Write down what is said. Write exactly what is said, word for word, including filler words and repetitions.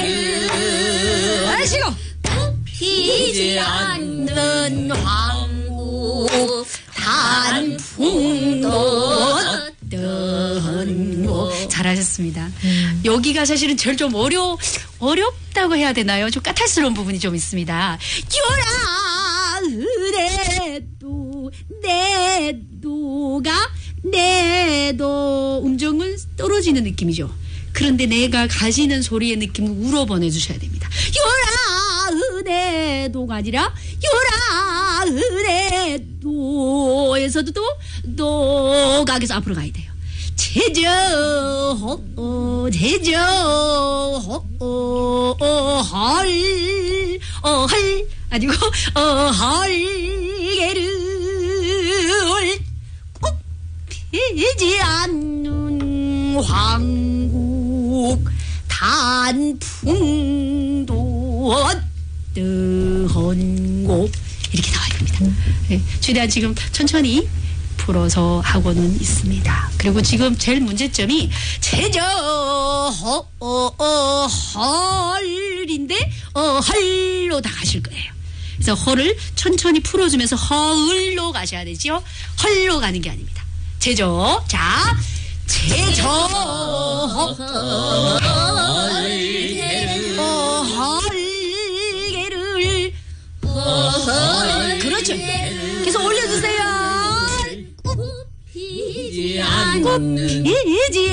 하시고 피지 않는 황후 단풍도 떴고. 잘하셨습니다. 음. 여기가 사실은 제일 좀 어려 어렵다고 해야 되나요? 좀 까탈스러운 부분이 좀 있습니다. 요라으레도 내도가 내도 음정은 떨어지는 느낌이죠. 그런데 내가 가지는 소리의 느낌을 울어 보내주셔야 됩니다. 요라으레도가 아니라 요라으레도에서도 또 도가 계속 앞으로 가야 돼요. 제저 제저 헐 헐 아니고 헐개를 꼭 피지 않는 황국 단풍도 뜨헌고 이렇게 나와야 됩니다. 네, 최대한 지금 천천히 풀어서 하고는 있습니다. 그리고 지금 제일 문제점이 제저 어, 어, 어, 헐인데 어, 헐로 다 가실 거예요. 그래서 헐을 천천히 풀어주면서 헐로 가셔야 되죠. 헐로 가는 게 아닙니다. 제저 자 제저 헐개를 헐개를 헐 그렇죠. 계속 올려주세요. 꽃 피지